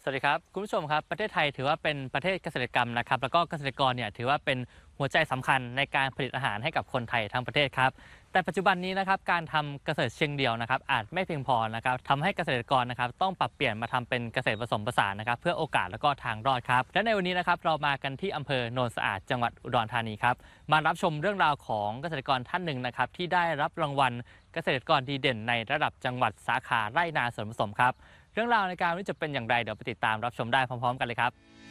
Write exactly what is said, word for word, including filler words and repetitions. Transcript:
สวัสดีครับคุณผู้ชมครับประเทศไทยถือว่าเป็นประเทศเกษตรกรรมนะครับแล้วก็เกษตรกรเนี่ยถือว่าเป็นหัวใจสำคัญในการผลิตอาหารให้กับคนไทยทั้งประเทศครับแต่ปัจจุบันนี้นะครับการทำเกษตรเชิงเดี่ยวนะครับอาจไม่เพียงพอนะครับทำให้เกษตรกรนะครับต้องปรับเปลี่ยนมาทำเป็นเกษตรผสมผสานนะครับเพื่อโอกาสแล้วก็ทางรอดครับและในวันนี้นะครับเรามากันที่อำเภอโนนสะอาดจังหวัดอุดรธานีครับมารับชมเรื่องราวของเกษตรกรท่านหนึ่งนะครับที่ได้รับรางวัลเกษตรกรดีเด่นในระดับจังหวัดสาขาไร่นาสวนผสมครับ เรื่องราวในการนี้จะเป็นอย่างไรเดี๋ยวไปติดตามรับชมได้พร้อมๆกันเลยครับ